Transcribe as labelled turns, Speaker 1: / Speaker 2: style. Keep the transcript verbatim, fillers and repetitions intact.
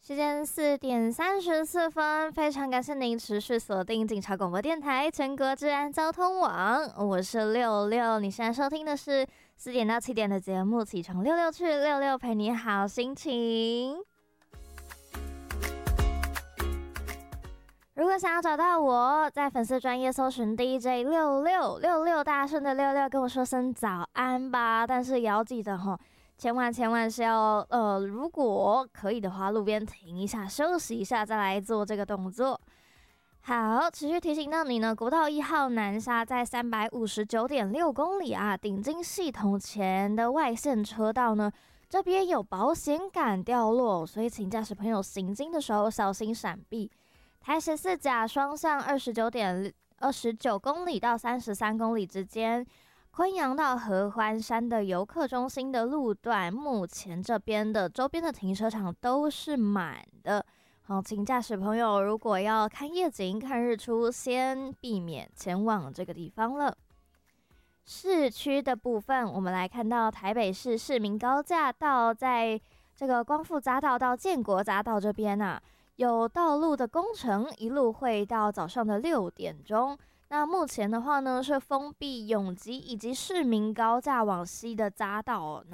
Speaker 1: 时间四点三十四分，非常感谢您持续锁定警察广播电台全国治安交通网，我是六六。你现在收听的是四点到七点的节目，起床六六去，六六陪你好心情。如果想要找到我，在粉丝专页搜寻 D J 六六六六大顺的六六，跟我说声早安吧。但是也要记得齁，千万千万是要呃，如果可以的话，路边停一下，休息一下，再来做这个动作。好，持续提醒到你呢，国道一号南沙在三百五十九点六公里啊，顶金系统前的外线车道呢，这边有保险杆掉落，所以请驾驶朋友行经的时候小心闪避。台十四甲双向二十九点二十九公里到三十三公里之间，昆阳到合欢山的游客中心的路段，目前这边的周边的停车场都是满的。好，请驾驶朋友如果要看夜景、看日出，先避免前往这个地方了。市区的部分，我们来看到台北市市民高架道在这个光复匝道到建国匝道这边啊，有道路的工程，一路会到早上的六点钟。那目前的话呢，是封闭永吉以及市民高架往西的匝道，